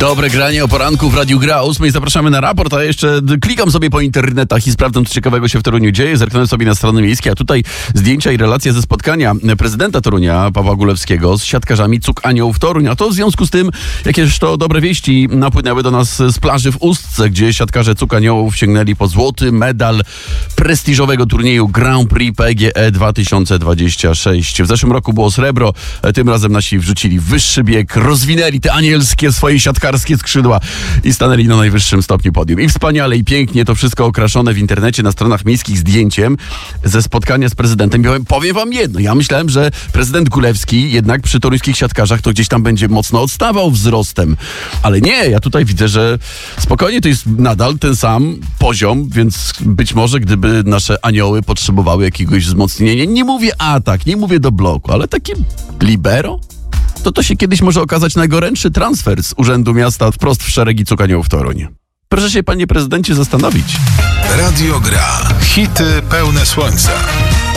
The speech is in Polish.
Dobre granie o poranku w Radiu Gra 8. Zapraszamy na raport, a jeszcze klikam sobie po internetach i sprawdzam, co ciekawego się w Toruniu dzieje. Zerknąłem sobie na strony miejskie, a tutaj zdjęcia i relacje ze spotkania prezydenta Torunia, Pawła Gulewskiego, z siatkarzami Cuk Aniołów Toruń. A to w związku z tym, jakież to dobre wieści napłynęły do nas z plaży w Ustce, gdzie siatkarze Cuk Aniołów sięgnęli po złoty medal prestiżowego turnieju Grand Prix PGE 2026. W zeszłym roku było srebro, tym razem nasi wrzucili wyższy bieg, rozwinęli te anielskie swoje siatkarskie skrzydła i stanęli na najwyższym stopniu podium. I wspaniale, i pięknie to wszystko okraszone w internecie, na stronach miejskich zdjęciem ze spotkania z prezydentem. Powiem wam jedno, ja myślałem, że prezydent Gulewski jednak przy toruńskich siatkarzach to gdzieś tam będzie mocno odstawał wzrostem. Ale nie, ja tutaj widzę, że spokojnie to jest nadal ten sam poziom, więc być może gdyby nasze anioły potrzebowały jakiegoś wzmocnienia, nie mówię atak, nie mówię do bloku, ale taki libero? To się kiedyś może okazać najgorętszy transfer z Urzędu Miasta wprost w szeregi Cuk Aniołów Toruń. Proszę się, panie prezydencie, zastanowić. Radio Gra. Hity pełne słońca.